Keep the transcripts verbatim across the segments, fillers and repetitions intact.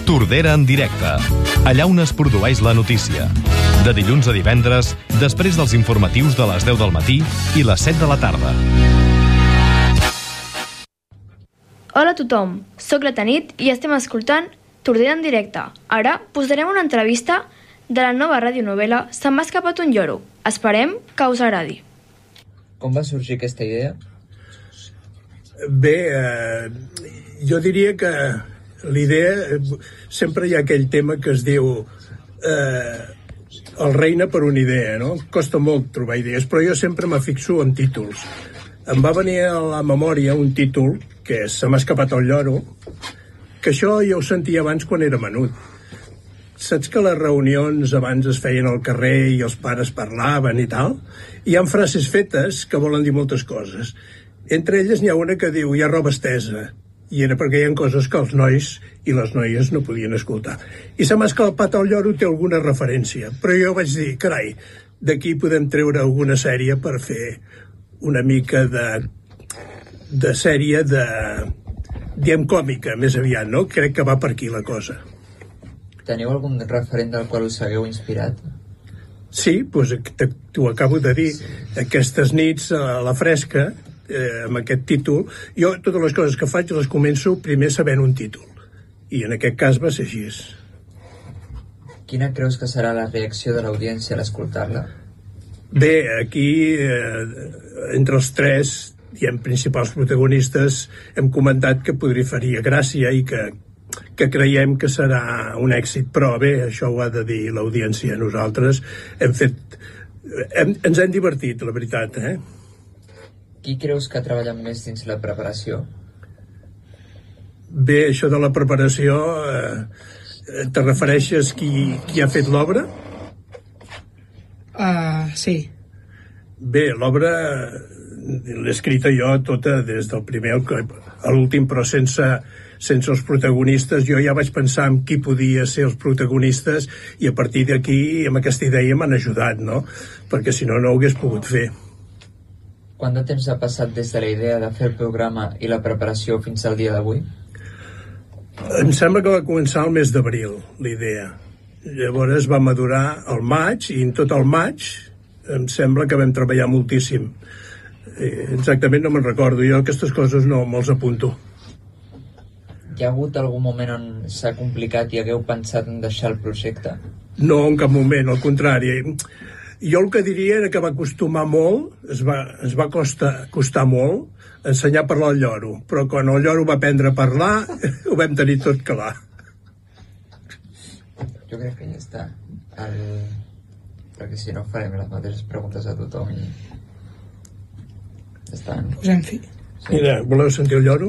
Tordera en directe, allà on es produeix la notícia. De dilluns a divendres, després dels informatius de les deu del matí i les set de la tarda. Hola a tothom, soc la Tanit i estem escoltant Tordera en directe. Ara posarem una entrevista de la nova radionovel·la Se m'ha escapat un lloro. Esperem que us agradi. Com va sorgir aquesta idea? Bé, eh, jo diria que l'idea, sempre hi ha aquell tema que es diu eh, el reina per una idea, no? Costa molt trobar idees, però jo sempre me fixo en títols. Em va venir a la memòria un títol que és Se m'ha escapat el lloro, que això ja ho sentia abans quan era menut. Saps que les reunions abans es feien al carrer i els pares parlaven i tal? Hi ha frases fetes que volen dir moltes coses. Entre elles n'hi ha una que diu hi ha roba estesa, i era perquè hi ha coses que els nois i les noies no podien escoltar. I Se m'ha escapat el lloro té alguna referència, però jo vaig dir, carai, d'aquí podem treure alguna sèrie per fer una mica de, de sèrie de, diem còmica, més aviat, no? Crec que va per aquí la cosa. Teniu algun referent del qual us hagueu inspirat? Sí, doncs t'ho acabo de dir. Sí. Aquestes nits a la fresca, eh, amb aquest títol, jo totes les coses que faig les començo primer sabent un títol. I en aquest cas va ser així. Quina creus que serà la reacció de l'audiència a l'escoltar-la? Bé, aquí, eh, entre els tres, diem, principals protagonistes, hem comentat que podria faria gràcia i que que creiem que serà un èxit, però bé, això ho ha de dir l'audiència. Nosaltres hem fet hem, ens hem divertit, la veritat, eh? Qui creus que ha treballat més dins la preparació? Bé, això de la preparació eh, te refereixes qui, qui ha fet l'obra? Uh, sí. Bé, l'obra l'he escrita jo tota des del primer a l'últim, però sense sense els protagonistes. Jo ja vaig pensar en qui podia ser els protagonistes i a partir d'aquí, amb aquesta idea, m'han ajudat, no? Perquè si no, no ho hagués pogut fer. Quant de temps ha passat des de la idea de fer el programa i la preparació fins al dia d'avui? Em sembla que va començar el mes d'abril, la idea. Llavors va madurar al maig, i en tot el maig em sembla que vam treballar moltíssim. Exactament no me'n recordo, jo aquestes coses no me'ls apunto. Hi ha hagut algun moment on s'ha complicat i hagueu pensat en deixar el projecte? No, en cap moment, al contrari. Jo el que diria era que va costumar molt, es va, es va costar, costar molt, ensenyar a parlar al lloro, però quan el lloro va aprendre a parlar, ho vam tenir tot clar. Jo crec que ja està. El... Perquè si no farem les mateixes preguntes a tothom i... Ja està. Posem fi. Sí. Mira, voleu sentir el lloro?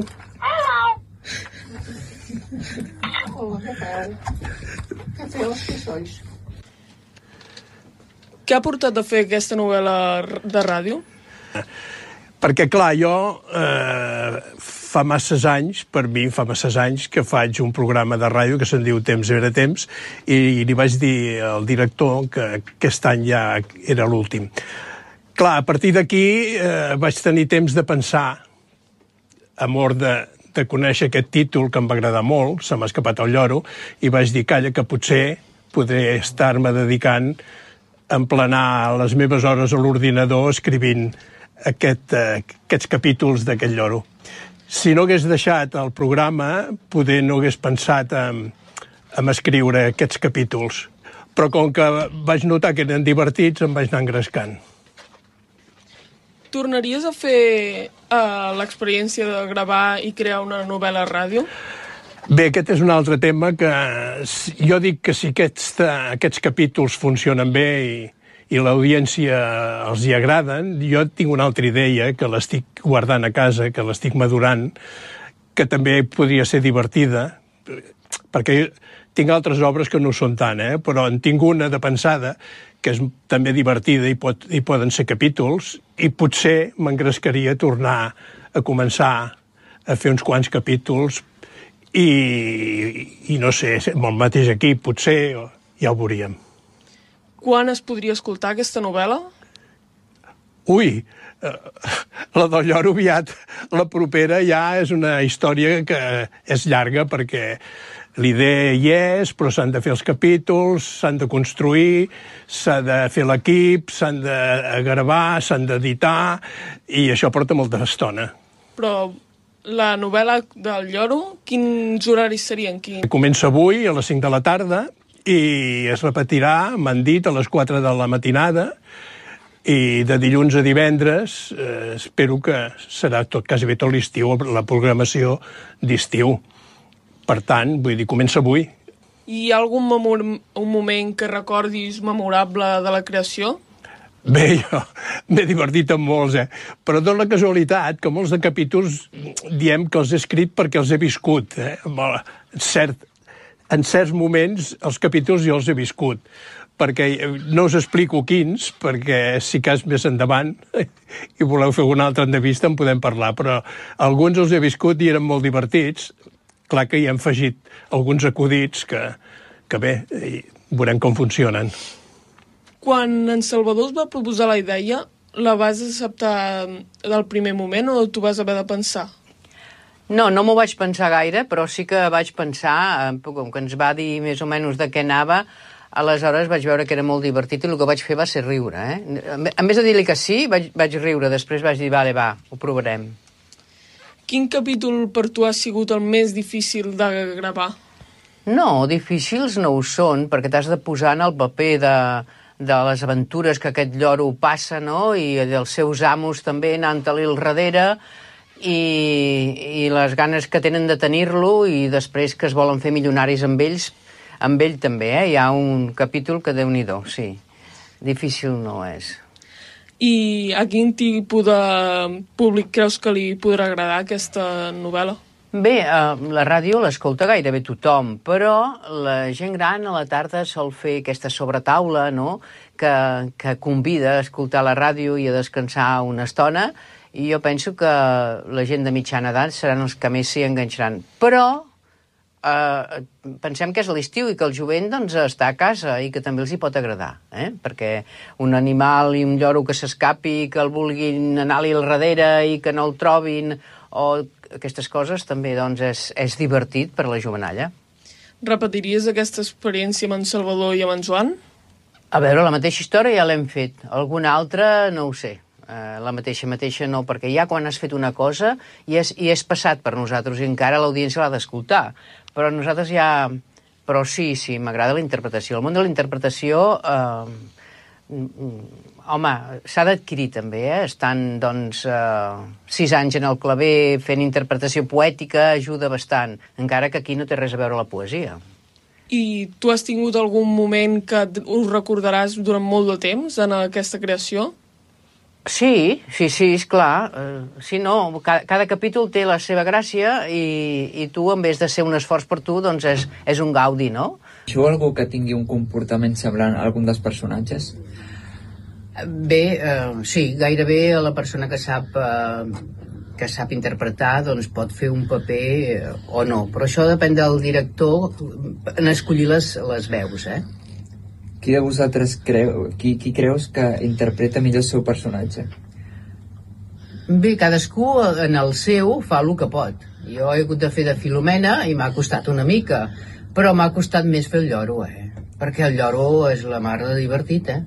Hola, què tal? Què feu, que sois? Què ha portat a fer aquesta novel·la de ràdio? Perquè, clar, jo eh, fa masses anys, per mi fa masses anys, que faig un programa de ràdio que se'n diu Temps era temps, i, i li vaig dir al director que aquest any ja era l'últim. Clar, a partir d'aquí eh, vaig tenir temps de pensar, amor de... de conèixer aquest títol que em va agradar molt, Se m'ha escapat el lloro, i vaig dir, calla, que potser podré estar-me dedicant a emplenar les meves hores a l'ordinador escrivint aquest, eh, aquests capítols d'aquest lloro. Si no hagués deixat el programa, poder no hagués pensat en, en escriure aquests capítols. Però com que vaig notar que eren divertits, em vaig anar engrescant. Tornaries a fer uh, l'experiència de gravar i crear una novel·la a ràdio? Bé, aquest és un altre tema que jo dic que si aquests, aquests capítols funcionen bé i, i l'audiència els hi agraden, jo tinc una altra idea que l'estic guardant a casa, que l'estic madurant, que també podria ser divertida, perquè tinc altres obres que no són tant, eh? Però en tinc una de pensada que és també divertida i, pot, i poden ser capítols, i potser m'engrescaria a tornar a començar a fer uns quants capítols i, i no sé, amb el mateix equip, potser ja ho veuríem. Quan es podria escoltar aquesta novel·la? Ui, eh, la del lloro aviat, la propera ja és una història que és llarga perquè l'idea hi és, però s'han de fer els capítols, s'han de construir, s'ha de fer l'equip, s'han de gravar, s'han d'editar, i això porta molta estona. Però la novel·la del lloro, quins horaris serien? Quin... Comença avui a les cinc de la tarda i es repetirà, m'han dit, a les quatre de la matinada, i de dilluns a divendres eh, espero que serà tot, quasi bé tot l'estiu, la programació d'estiu. Per tant, vull dir, comença avui. Hi ha algun memor... un moment que recordis memorable de la creació? Bé, jo m'he divertit amb molts, eh? Però dona la casualitat que molts de capítols diem que els he escrit perquè els he viscut, eh? Cert, en certs moments els capítols jo els he viscut, perquè no us explico quins, perquè si cas més endavant i voleu fer una altra entrevista en podem parlar, però alguns els he viscut i eren molt divertits. Clar que hi hem afegit alguns acudits que, que bé, veurem com funcionen. Quan en Salvador es va proposar la idea, la vas acceptar del primer moment o t'ho vas haver de pensar? No, no m'ho vaig pensar gaire, però sí que vaig pensar, com que ens va dir més o menys de què anava, aleshores vaig veure que era molt divertit i el que vaig fer va ser riure. Eh? En vez de dir-li que sí, vaig, vaig riure, després vaig dir, vale, va, ho provarem. Quin capítol per tu ha sigut el més difícil de gravar? No, difícils no ho són, perquè t'has de posar en el paper de... de les aventures que aquest lloro passa, no? I dels seus amos també anant-li al darrere i, i les ganes que tenen de tenir-lo i després que es volen fer milionaris amb ells, amb ell també, eh? Hi ha un capítol que Déu-n'hi-do, sí. Difícil no és. I a quin tipus de públic creus que li podrà agradar aquesta novel·la? Bé, eh, la ràdio l'escolta gairebé tothom, però la gent gran a la tarda sol fer aquesta sobretaula, no?, que, que convida a escoltar la ràdio i a descansar una estona, i jo penso que la gent de mitjana edat seran els que més s'hi enganxaran. Però eh, pensem que és l'estiu i que el jovent doncs, està a casa i que també els hi pot agradar, eh? Perquè un animal i un lloro que s'escapi, que el vulguin anar-li al darrere i que no el trobin, o aquestes coses també doncs, és, és divertit per a la jovenalla. Repetiries aquesta experiència amb en Salvador i amb en Joan? A veure, la mateixa història ja l'hem fet. Alguna altra no ho sé. Uh, la mateixa mateixa no, perquè ja quan has fet una cosa i és, i és passat per nosaltres i encara l'audiència l'ha d'escoltar. Però nosaltres ja... Però sí, sí, m'agrada la interpretació. El món de la interpretació... Uh, home, s'ha d'adquirir també, eh? Estan, doncs, eh, sis anys en el claver fent interpretació poètica ajuda bastant, encara que aquí no té res a veure la poesia. I tu has tingut algun moment que us recordaràs durant molt de temps en aquesta creació? Sí, sí, sí, esclar. Uh, sí, no, cada, cada capítol té la seva gràcia i, i tu, en vez de ser un esforç per tu, doncs és, és un gaudi, no? Això algú que tingui un comportament semblant a algun dels personatges? Bé, eh, sí, gairebé la persona que sap, eh, que sap interpretar doncs pot fer un paper eh, o no, però això depèn del director en escollir les, les veus, eh? Qui de vosaltres creu, qui, qui creus que interpreta millor el seu personatge? Bé, cadascú en el seu fa el que pot. Jo he hagut de fer de Filomena i m'ha costat una mica, però m'ha costat més fer el lloro, eh? Perquè el lloro és la mar de divertit, eh?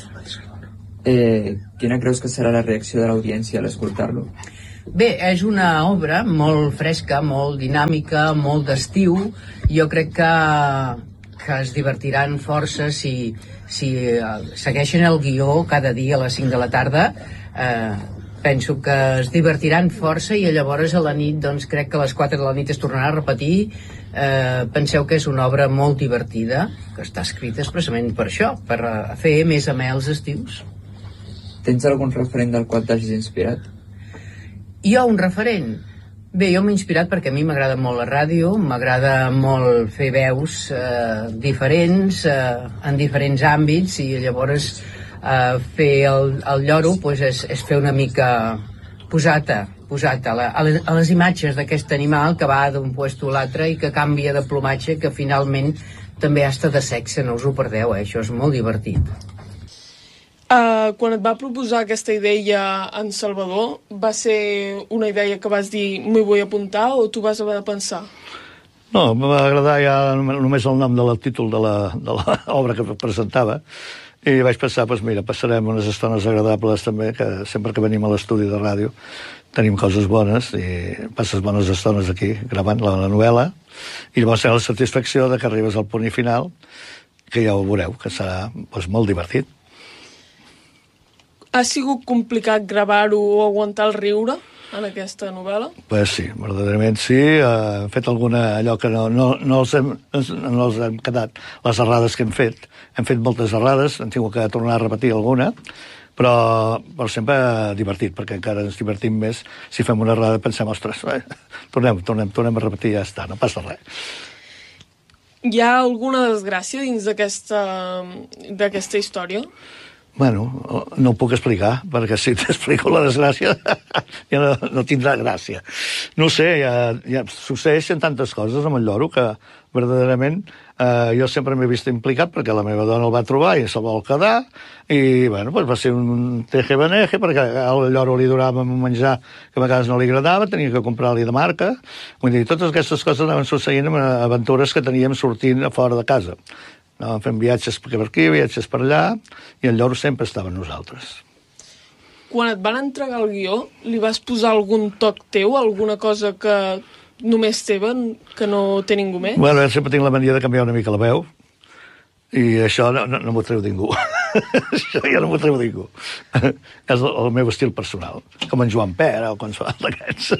Eh, quina creus que serà la reacció de l'audiència a l'escoltar-lo? Bé, és una obra molt fresca, molt dinàmica, molt d'estiu. Jo crec que, que es divertiran força si, si segueixen el guió cada dia a les cinc de la tarda. Eh, penso que es divertiran força i llavors a la nit, doncs crec que a les quatre de la nit es tornarà a repetir. Eh, penseu que és una obra molt divertida, que està escrita expressament per això, per fer més amè els estius. Tens algun referent del qual t'hagis inspirat? Jo, un referent? Bé, jo m'he inspirat perquè a mi m'agrada molt la ràdio, m'agrada molt fer veus eh, diferents, eh, en diferents àmbits, i llavors eh, fer el, el lloro pues, és, és fer una mica posat-te posat a, la, a, les, a les imatges d'aquest animal que va d'un puesto a l'altre i que canvia de plomatge, que finalment també està de sexe, no us ho perdeu, eh? Això és molt divertit. Uh, quan et va proposar aquesta idea en Salvador, va ser una idea que vas dir m'hi vull apuntar o tu vas haver de pensar? No, em va agradar ja només el nom del títol de l'obra que presentava i vaig pensar, doncs mira, passarem unes estones agradables també, que sempre que venim a l'estudi de ràdio tenim coses bones i passes bones estones aquí gravant la, la novel·la i llavors té la satisfacció de que arribes al punt i final, que ja ho veureu, que serà doncs, molt divertit. Ha sigut complicat gravar-ho o aguantar el riure en aquesta novel·la? Pues sí, verdaderament sí. Hem fet alguna allò que no, no, no, els hem, no els hem quedat les errades que hem fet. Hem fet moltes errades, hem tingut que tornar a repetir alguna, però, però sempre divertit, perquè encara ens divertim més si fem una errada i pensem, ostres, eh, tornem, tornem, tornem a repetir i ja està, no passa res. Hi ha alguna desgràcia dins d'aquesta d'aquesta història? Bueno, no ho puc explicar, perquè si t'explico la desgràcia ja no, no tindrà gràcia. No ho sé, ja, ja succeeixen tantes coses amb el lloro que verdaderament eh, jo sempre m'he vist implicat perquè la meva dona el va trobar i se'l vol quedar i bueno, doncs va ser un teje-beneje perquè al lloro li donava un menjar que a vegades no li agradava, tenia que comprar-li de marca. Vull dir, totes aquestes coses anaven succeint amb aventures que teníem sortint a fora de casa. Anàvem fent viatges per aquí, viatges per allà, i el lloro sempre estava amb nosaltres. Quan et van entregar el guió, li vas posar algun toc teu, alguna cosa que només teva, que no té ningú més? Bueno, jo sempre tinc la mania de canviar una mica la veu, i això no, no, no m'ho treu ningú. Això ja no m'ho treu ningú. És el, el meu estil personal, com en Joan Pera o qualsevol d'aquests.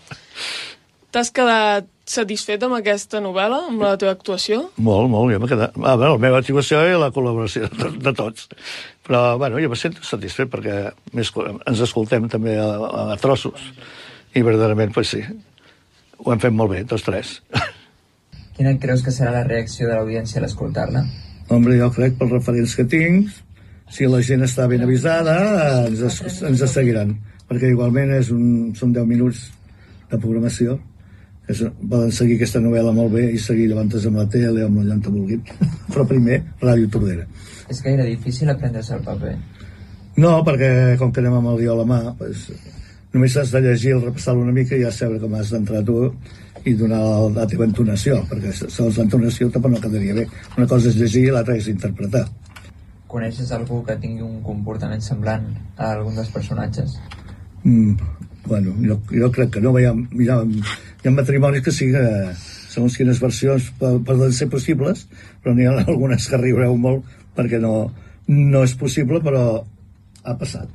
T'has quedat satisfet amb aquesta novel·la, amb la teva actuació? Molt, molt, jo m'he quedat... Ah, bueno, la meva actuació i la col·laboració de, de tots. Però, bueno, jo me sento satisfet perquè més, ens escoltem també a, a trossos. I verdaderament, pues sí, ho hem fet molt bé, tots tres. Quina creus que serà la reacció de l'audiència a l'escoltar-la? Hombre, jo crec, pels referents que tinc, si la gent està ben avisada, ens, ens seguiran. Perquè igualment és un, són deu minuts de programació. És, poden seguir aquesta novel·la molt bé i seguir llevantes amb la tele o amb la llanta vulguin. Però primer, Ràdio Tordera. És gaire difícil aprendre-se el paper? No, perquè com que anem amb el guió a la mà, pues, només has de llegir, repassar-lo una mica i ja saber com has d'entrar tu i donar la teva entonació, perquè segons l'entonació tampoc no quedaria bé. Una cosa és llegir i l'altra és interpretar. Coneixes algú que tingui un comportament semblant a algun dels personatges? Mm, bueno, jo, jo crec que no. Hi ha, hi ha, hi ha matrimonis que sí que, segons quines versions poden ser possibles, però n'hi ha algunes que riureu molt perquè no, no és possible, però ha passat.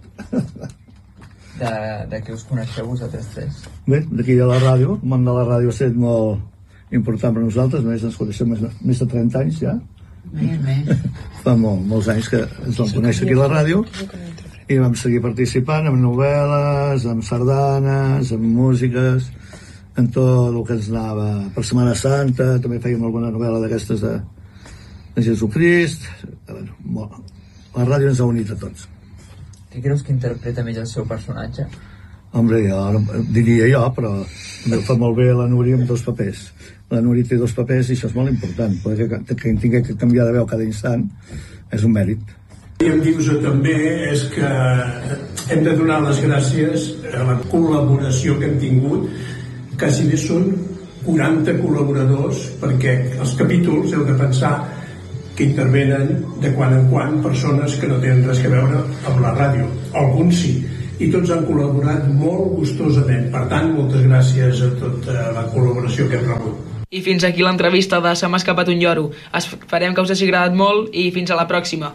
De, de què us coneixeu vosaltres tres? Bé, d'aquí a la ràdio, el món de la ràdio ha estat molt important per nosaltres, més ens coneixem més, més de trenta anys ja. Més, més. Fa molt, molts anys que ens vam conèixer aquí a la ràdio i vam seguir participant en novel·les, en sardanes, en músiques, en tot el que ens anava per Setmana Santa, també fèiem alguna novel·la d'aquestes de, de Jesucrist. Bueno, molt. La ràdio ens ha unit a tots. Què creus que interpreta millor el seu personatge? Hombre, jo no, diria jo, però també fa molt bé la Núria amb dos papers. La Núria té dos papers i això és molt important, perquè que, que tingui que canviar de veu cada instant és un mèrit. I em dius també és que hem de donar les gràcies a la col·laboració que hem tingut. Quasi bé són quaranta col·laboradors, perquè els capítols heu de pensar que intervenen de quan en quan persones que no tenen res a veure amb la ràdio. Alguns sí, i tots han col·laborat molt gustosament. Per tant, moltes gràcies a tota la col·laboració que hem rebut. I fins aquí l'entrevista de Se m'ha escapat un lloro. Esperem que us hagi agradat molt i fins a la pròxima.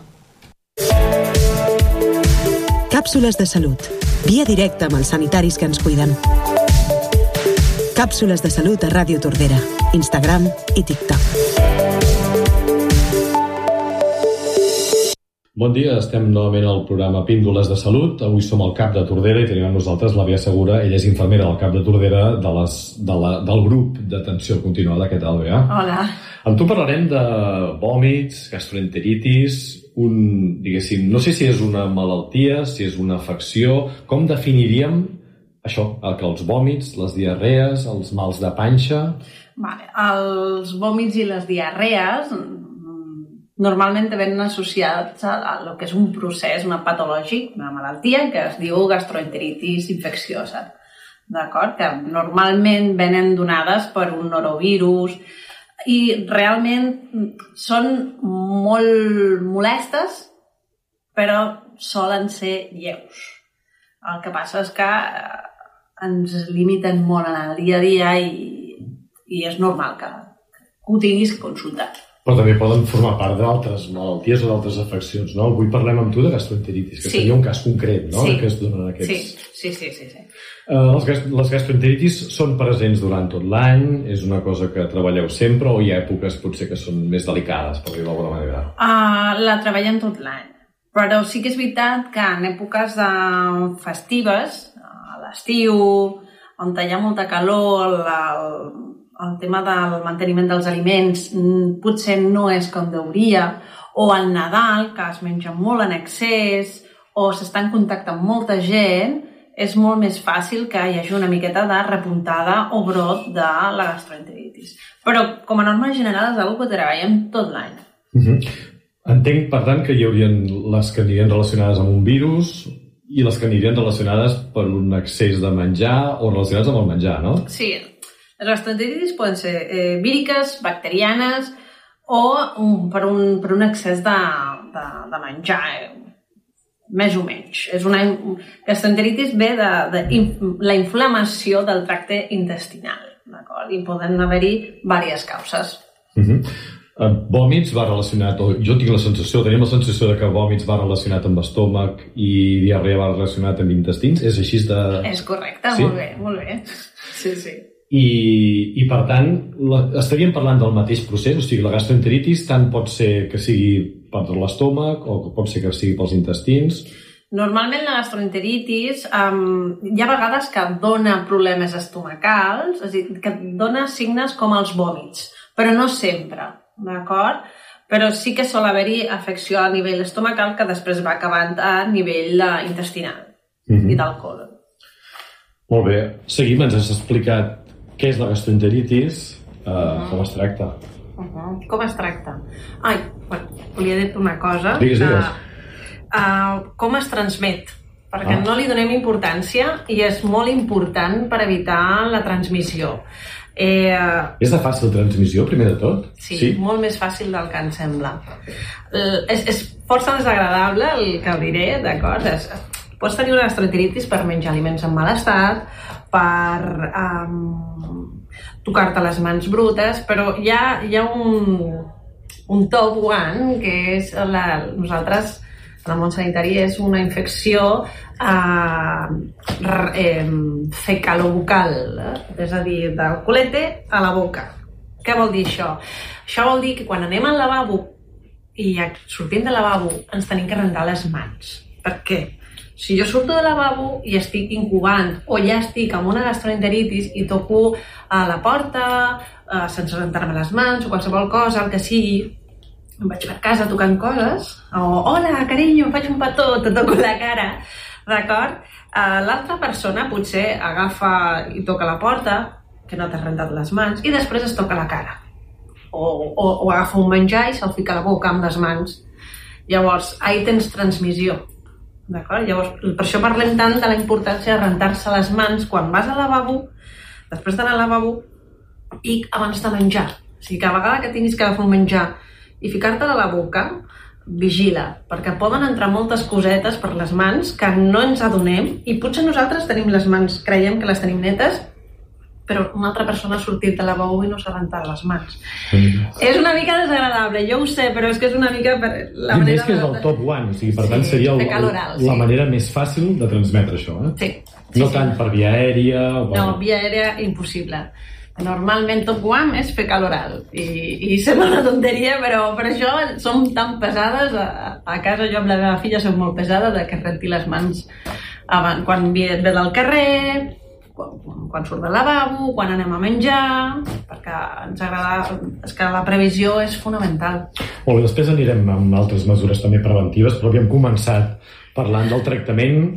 Càpsules de salut. Via directa amb els sanitaris que ens cuiden. Càpsules de salut a Ràdio Tordera, Instagram i TikTok. Bon dia, estem novament al programa Píndoles de Salut. Avui som al CAP de Tordera i tenim amb nosaltres la Bea Segura. Ella és infermera del CAP de Tordera de les, de la, del grup d'atenció continuada. Què tal, Bea? Hola. Amb tu parlarem de vòmits, gastroenteritis, un, diguéssim, no sé si és una malaltia, si és una afecció. Com definiríem això, que els vòmits, les diarrees, els mals de panxa? Vale. Els vòmits i les diarrees normalment venen associats a, a lo que és un procés, una patològic, una malaltia que es diu gastroenteritis infecciosa. D'acord? Que normalment venen donades per un norovirus i realment són molt molestes, però solen ser lleus. El que passa és que ens limiten molt en el dia a dia i, i és normal que, que ho tinguis que consultar. Però també poden formar part d'altres malalties o d'altres afeccions, no? Avui parlem amb tu de gastroenteritis, que sí. Seria un cas concret, no? Sí. Que es donen aquests... Sí, sí, sí. sí, sí. Uh, les, les gastroenteritis són presents durant tot l'any? És una cosa que treballeu sempre o hi ha èpoques potser que són més delicades, per dir-ho d'alguna manera? Uh, la treballem tot l'any. Però sí que és veritat que en èpoques de festives, a l'estiu, on hi ha molta calor, el, el tema del manteniment dels aliments potser no és com deuria, o al Nadal, que es menja molt en excés, o s'està en contacte amb molta gent, és molt més fàcil que hi hagi una miqueta de repuntada o brot de la gastroenteritis. Però, com a norma general, és una cosa que treballem tot l'any. Uh-huh. Entenc, per tant, que hi haurien les que anirien relacionades amb un virus i les que anirien relacionades per un excés de menjar o relacionades amb el menjar, no? Sí, les gastroenteritis poden ser eh, víriques, bacterianes o um, per, un, per un excés de, de, de menjar, eh, més o menys. És una gastroenteritis ve de, de inf, la inflamació del tracte intestinal, d'acord? I poden haver-hi diverses causes. Uh-huh. Uh, vòmits va relacionat, o jo tinc la sensació, tenim la sensació de que vòmits va relacionat amb estómac i diarrea va relacionat amb intestins, és així de... És correcte, sí? Molt bé, molt bé. Sí, sí. I, i per tant, la, estaríem parlant del mateix procés, o sigui, la gastroenteritis tant pot ser que sigui per l'estómac o pot ser que sigui pels intestins. Normalment la gastroenteritis um, hi ha vegades que dona problemes estomacals, és a dir, que dona signes com els vòmits, però no sempre. D'acord? Però sí que sol haver-hi afecció a nivell estomacal que després va acabant a nivell intestinal mm-hmm. i del colon. Molt bé. Seguim, ens has explicat què és la gastroenteritis, uh, uh-huh. com es tracta. Uh-huh. Com es tracta? Ai, bueno, volia dir-te una cosa. Digues, digues. Uh, uh, com es transmet? Perquè ah. no li donem importància i és molt important per evitar la transmissió. Eh, és de fàcil transmissió, primer de tot? Sí, sí, molt més fàcil del que ens sembla. El, és, és força desagradable el que diré, d'acord? És, pots tenir una gastroenteritis per menjar aliments en mal estat, per um, tocar-te les mans brutes, però hi ha, hi ha un, un top one, que és la, nosaltres, en el món sanitari, és una infecció eh, eh, fecalobucal, eh? És a dir, del culete a la boca. Què vol dir això? Això vol dir que quan anem al lavabo i sortim del lavabo ens tenim que rentar les mans. Per què? Si jo surto del lavabo i estic incubant o ja estic amb una gastroenteritis i toco a la porta eh, sense rentar-me les mans o qualsevol cosa, el que sigui, em vaig per casa tocant coses, o hola, carinyo, em faig un petó, te toco la cara, d'acord? Uh, l'altra persona potser agafa i toca la porta, que no t'has rentat les mans, i després es toca la cara. O, o, o agafa un menjar i se'l fica a la boca amb les mans. Llavors, ahí tens transmissió, d'acord? Llavors, per això parlem tant de la importància de rentar-se les mans quan vas al lavabo, després d'anar al lavabo, i abans de menjar. O sigui, que a vegada que tinguis que agafar un menjar i ficar-te a la boca, vigila, perquè poden entrar moltes cosetes per les mans que no ens adonem i potser nosaltres tenim les mans, creiem que les tenim netes, però una altra persona ha sortit de la lavabo i no s'ha rentat les mans. Mm. És una mica desagradable, jo ho sé, però és que és una mica per la I manera... més que és el top one, o sigui, per tant sí, seria el, oral, la sí. manera més fàcil de transmetre això, eh? Sí. sí no sí. tant per via aèria... O per... No, via aèria impossible. Normalment top one és fecal oral i, i sembla una tonteria, però per això som tan pesades a, a casa. Jo amb la meva filla som molt pesada de que renti les mans abans, quan ve del carrer, quan, quan surt del lavabo, quan anem a menjar, perquè ens agrada, és que la previsió és fonamental. Molt bé, després anirem amb altres mesures també preventives, però havíem començat parlant del tractament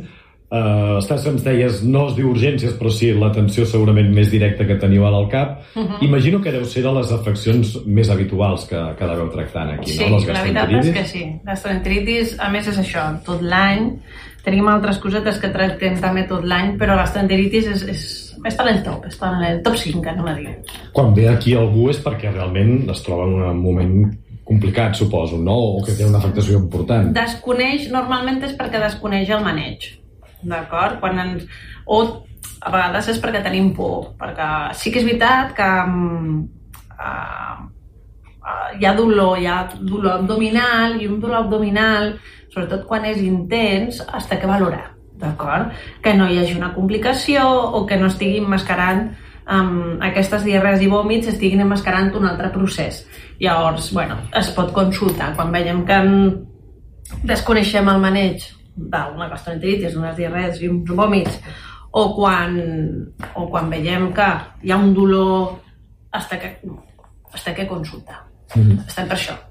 Uh, estàs, ens deies, no es diu urgències, però sí, l'atenció segurament més directa que teniu al cap. Uh -huh. Imagino que deu ser de les afeccions més habituals que, que deveu tractant aquí, sí, no? Les gastroenteritis. Sí, la veritat és que sí. Gastroenteritis, a més, és això, tot l'any. Tenim altres cosetes que tractem també tot l'any, però gastroenteritis és, és, està en el top, està en el top cinc, no me digui. Quan ve aquí algú és perquè realment es troba en un moment complicat, suposo, no? O que té una afectació important. Desconeix, normalment és perquè desconeix el maneig. D'acord? Quan ens... O a vegades és perquè tenim por, perquè sí que és veritat que uh, uh, hi ha dolor, hi ha dolor abdominal, i un dolor abdominal, sobretot quan és intens, has de valorar, d'acord? Que no hi hagi una complicació o que no estigui emmascarant um, aquestes diarrees i vòmits, estiguin emmascarant un altre procés. Llavors, bueno, es pot consultar quan veiem que desconeixem el maneig d'una gastroenteritis, unes diarrees i uns vòmits, o quan, o quan veiem que hi ha un dolor, hasta que, hasta que consulta. Mm-hmm. Estem per això.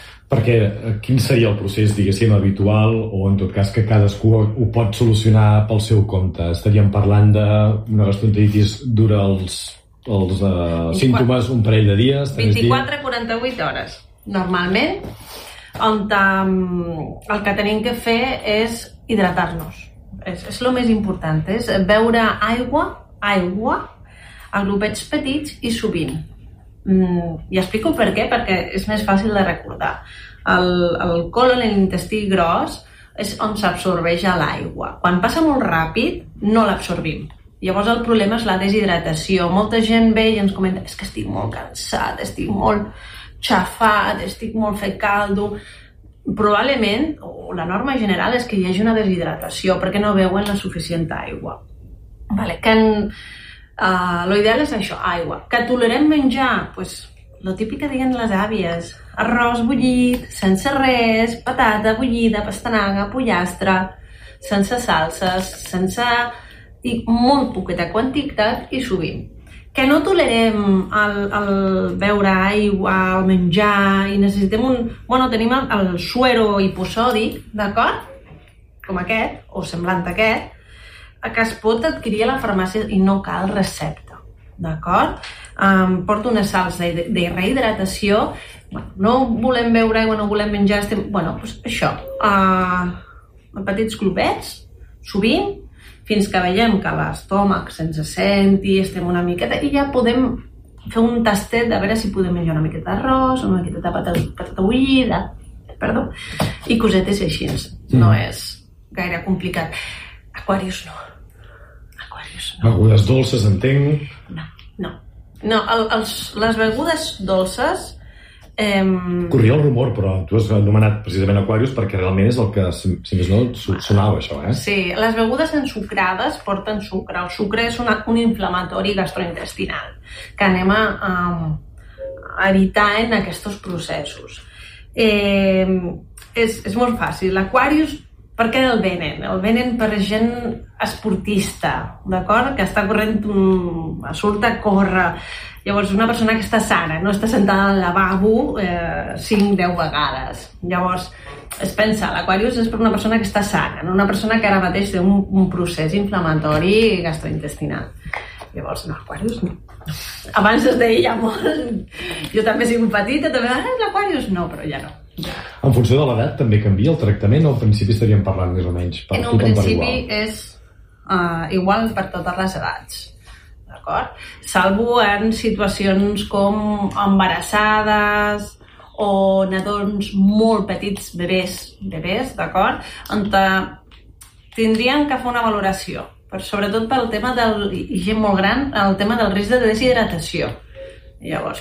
Perquè quin seria el procés, diguéssim, habitual, o en tot cas que cadascú ho pot solucionar pel seu compte? Estaríem parlant d'una gastroenteritis dura els, els uh, símptomes un parell de dies? vint-i-quatre a quaranta-vuit hores, normalment, on um, el que tenim que fer és hidratar-nos. És, és el més important, és beure aigua, aigua, a glopets petits i sovint. Mm, I explico per què, perquè és més fàcil de recordar. El, el colon, l'intestí gros, és on s'absorbeix l'aigua. Quan passa molt ràpid, no l'absorbim. Llavors el problema és la deshidratació. Molta gent ve i ens comenta és que estic molt cansat, estic molt xafat, estic molt fet caldo. Probablement, o la norma general és que hi hagi una deshidratació perquè no beuen la suficient aigua. Vale, que en, uh, lo ideal és això, aigua. Que tolerem menjar? Pues, lo típic que diguen les àvies. Arròs bullit, sense res, patata bullida, pastanaga, pollastre, sense salses, sense... i molt poqueta quantitat i sovint. Que no tolerem el, el beure aigua, el menjar, i necessitem un... Bueno, tenim el, el suero hiposòdic, d'acord? Com aquest, o semblant a aquest, que es pot adquirir a la farmàcia i no cal recepta, d'acord? Um, porto unes sals de, de rehidratació. Bueno, no volem beure aigua, no volem menjar, estem... Bueno, doncs això, uh, petits glopets, sovint, fins que veiem que l'estómac se'ns senti, estem una miqueta, i ja podem fer un tastet de veure si podem menjar una miqueta d'arròs, una miqueta de patata, patata bullida, perdó, i cosetes així. No és gaire complicat. Aquarius no. Aquarius no. Begudes dolces, entenc? No, no. No, el, els, les begudes dolces... Eh... Corria el rumor, però tu has anomenat precisament Aquarius perquè realment és el que, si, si més no, sonava això, eh? Sí, les begudes ensucrades porten sucre. El sucre és una, un inflamatori gastrointestinal que anem a, a evitar en aquests processos. Eh, és, és molt fàcil. L'Aquarius, per què el venen? El venen per gent esportista, d'acord? Que està corrent, un, surt a córrer. Llavors, una persona que està sana, no està sentada al lavabo eh, cinc deu vegades. Llavors, es pensa, l'Aquarius és per una persona que està sana, no una persona que ara mateix té un, un procés inflamatori gastrointestinal. Llavors, no, Aquarius no. Abans es deia molt. Jo també he sigut petita, també, ah, l'Aquarius no, però ja no. Ja. En funció de l'edat també canvia el tractament o al principi estaríem parlant més o menys per en un principi és uh, igual per totes les edats. D'acord? Salvo en situacions com embarassades o nadons molt petits, bebès, bebès, d'acord? On tindrien que fer una valoració, per, sobretot pel tema del, i gent molt gran, el tema del risc de deshidratació. Llavors,